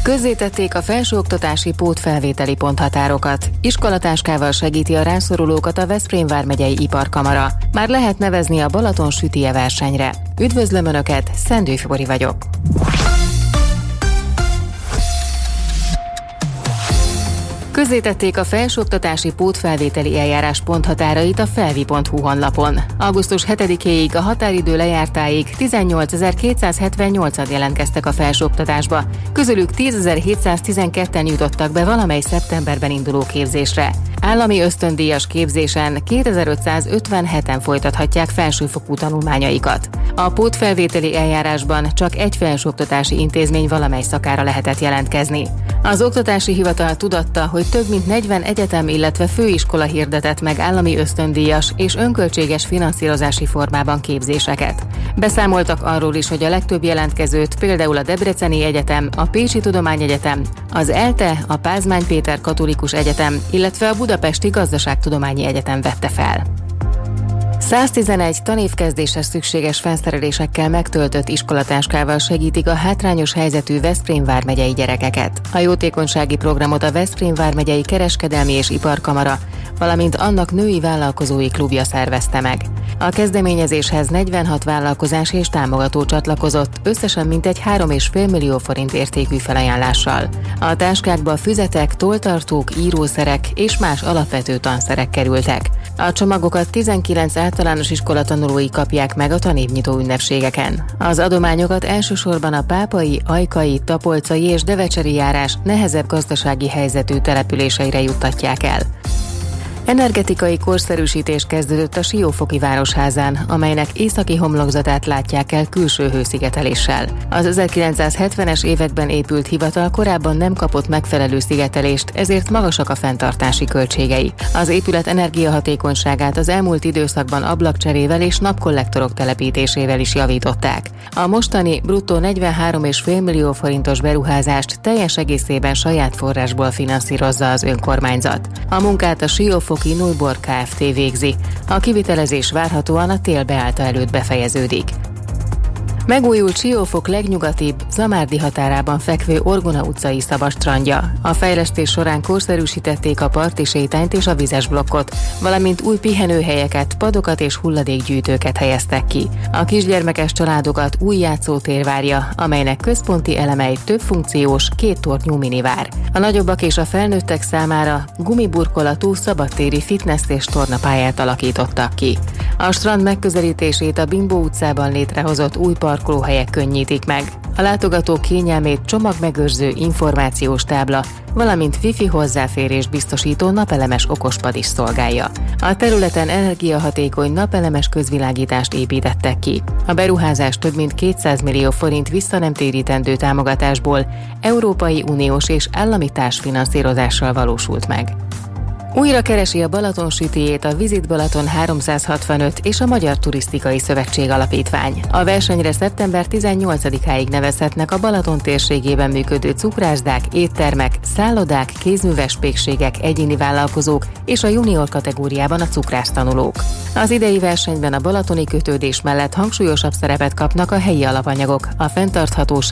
Közzétették a felsőoktatási pótfelvételi ponthatárokat. Iskolatáskával segíti a rászorulókat a Veszprém vármegyei iparkamara. Már lehet nevezni a Balaton sütije versenyre. Üdvözlöm Önöket, Szendő Fibori vagyok. Közzétették a felsőoktatási pótfelvételi eljárás ponthatárait a felvi.hu honlapon. Augusztus 7-éig a határidő lejártáig 18.278-an jelentkeztek a felsőoktatásba, közülük 10.712-en jutottak be valamely szeptemberben induló képzésre. Állami ösztöndíjas képzésen 2557-en folytathatják felsőfokú tanulmányaikat. A pótfelvételi eljárásban csak egy felsőoktatási intézmény valamely szakára lehetett jelentkezni. Az Oktatási Hivatal tudatta, hogy több mint 40 egyetem, illetve főiskola hirdetett meg állami ösztöndíjas és önköltséges finanszírozási formában képzéseket. Beszámoltak arról is, hogy a legtöbb jelentkezőt például a Debreceni Egyetem, a Pécsi Tudományegyetem, az ELTE, a Pázmány Péter Katolikus Egyetem, illetve a Budapesti Gazdaságtudományi Egyetem vette fel. 111 tanévkezdéshez szükséges felszerelésekkel megtöltött iskolatáskával segítik a hátrányos helyzetű Veszprém vármegyei gyerekeket. A jótékonysági programot a Veszprém vármegyei Kereskedelmi és Iparkamara, valamint annak női vállalkozói klubja szervezte meg. A kezdeményezéshez 46 vállalkozás és támogató csatlakozott, összesen mintegy 3,5 millió forint értékű felajánlással. A táskákba füzetek, tolltartók, írószerek és más alapvető tanszerek kerültek. A csomagokat 19 általános iskola tanulói kapják meg a tanévnyitó ünnepségeken. Az adományokat elsősorban a pápai, ajkai, tapolcai és devecseri járás nehezebb gazdasági helyzetű településeire juttatják el. Energetikai korszerűsítés kezdődött a Siófoki Városházán, amelynek északi homlokzatát látják el külső hőszigeteléssel. Az 1970-es években épült hivatal korábban nem kapott megfelelő szigetelést, ezért magasak a fenntartási költségei. Az épület energiahatékonyságát az elmúlt időszakban ablakcserével és napkollektorok telepítésével is javították. A mostani bruttó 43,5 millió forintos beruházást teljes egészében saját forrásból finanszírozza az önkormányzat. A munkát a Siófoki Nújbor Kft. Végzi. A kivitelezés várhatóan a tél beállta előtt befejeződik. Megújult Siófok legnyugatibb, Zamárdi határában fekvő Orgona utcai szabadstrandja. A fejlesztés során korszerűsítették a parti sétányt és a vizes blokkot, valamint új pihenőhelyeket, padokat és hulladékgyűjtőket helyeztek ki. A kisgyermekes családokat új játszótér várja, amelynek központi eleme egy többfunkciós, 2 tornyú minivár. A nagyobbak és a felnőttek számára gumiburkolatú szabadtéri fitness és tornapályát alakítottak ki. A strand megközelítését a Bimbó utcában létrehozott új parkolóhelyek könnyítik meg. A látogatók kényelmét csomagmegőrző információs tábla, valamint wifi hozzáférést biztosító napelemes okospad is szolgálja. A területen energiahatékony napelemes közvilágítást építettek ki. A beruházás több mint 200 millió forint visszanemtérítendő támogatásból Európai Uniós és állami társfinanszírozással valósult meg. Újra keresi a Balaton sütijét a Visit Balaton 365 és a Magyar Turisztikai Szövetség Alapítvány. A versenyre szeptember 18-áig nevezhetnek a Balaton térségében működő cukrászdák, éttermek, szállodák, kézműves pékségek, egyéni vállalkozók és a junior kategóriában a cukrásztanulók. Az idei versenyben a balatoni kötődés mellett hangsúlyosabb szerepet kapnak a helyi alapanyagok, a fenntarthatóság